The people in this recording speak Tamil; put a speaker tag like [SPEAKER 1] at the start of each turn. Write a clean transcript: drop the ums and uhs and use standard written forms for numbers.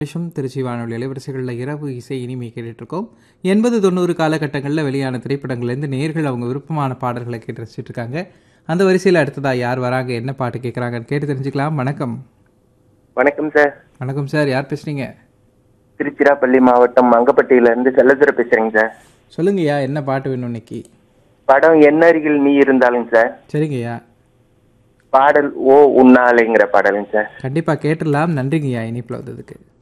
[SPEAKER 1] திருச்சி வானொலி அலைவரிசைகளில் இரவு இசை இனிமை கேட்டுட்ருக்கோம். 80-90 காலகட்டங்களில் வெளியான திரைப்படங்கள்லேருந்து நேர்கள் அவங்க விருப்பமான பாடல்களை கேட்டு ரசிச்சுட்டு இருக்காங்க. அந்த வரிசையில் அடுத்ததா யார் வராங்க, என்ன பாட்டு கேட்குறாங்கன்னு கேட்டு தெரிஞ்சுக்கலாம். வணக்கம்.
[SPEAKER 2] வணக்கம் சார்.
[SPEAKER 1] வணக்கம் சார், யார் பேசுறீங்க?
[SPEAKER 2] திருச்சிராப்பள்ளி மாவட்டம் மங்கப்பட்டியிலிருந்து செல்லதுரை பேசுறேங்க சார்.
[SPEAKER 1] சொல்லுங்கய்யா, என்ன பாட்டு வேணும் இன்னைக்கு?
[SPEAKER 2] படம் என்னருகில் நீ இருந்தாலும் சார்.
[SPEAKER 1] சரிங்கய்யா.
[SPEAKER 2] பாடல் ஓ உன்னாலேங்கிற பாடலுங்க சார்.
[SPEAKER 1] கண்டிப்பாக கேட்டுடலாம். நன்றிங்கய்யா இனிப்பில் வந்ததுக்கு.